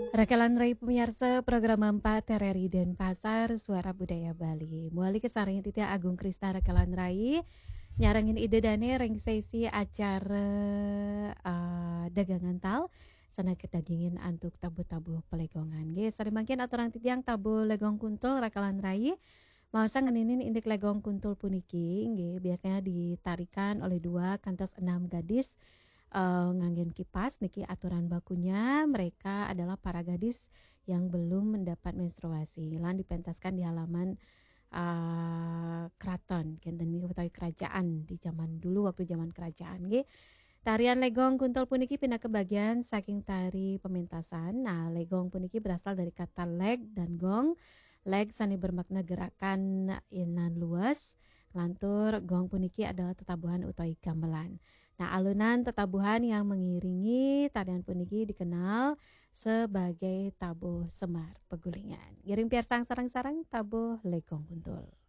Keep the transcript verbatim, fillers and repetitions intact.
Rakalan Rai pemirsa program empat T R R I Denpasar Suara Budaya Bali. Muali kesarangnya titia Agung Krista Rakalan Rai nyarangin ide dane ring sesi acara uh, dagangan tal sana kedagingin antuk tabu-tabu pelegongan. Ge sari mangkin aturan titiang tabu legong kuntul Rakalan Rai masa ngeninin indik legong kuntul puniki nge biasanya ditarikan oleh dua kantos enam gadis uh, nganggen kipas niki aturan bakunya mereka adalah para gadis yang belum mendapat menstruasi lan dipentaskan di halaman uh, keraton kenten niki utawi kerajaan di zaman dulu waktu zaman kerajaan nggih. Tarian legong kuntul puniki pindah ke bagian saking tari pementasan. Nah, legong puniki berasal dari kata leg dan gong. Leg sani bermakna gerakan inan luas. Lantur gong puniki adalah tetabuhan utawi gamelan. Nah, alunan tetabuhan yang mengiringi tarian puniki dikenal sebagai tabuh semar pegulingan. Giring piarsang sarang-sarang tabuh legong kuntul.